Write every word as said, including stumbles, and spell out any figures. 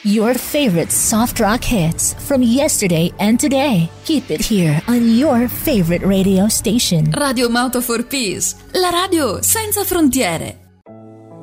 Your favorite soft rock hits from yesterday and today. Keep it here on your favorite radio station. Radio Mouth for Peace, la radio senza frontiere.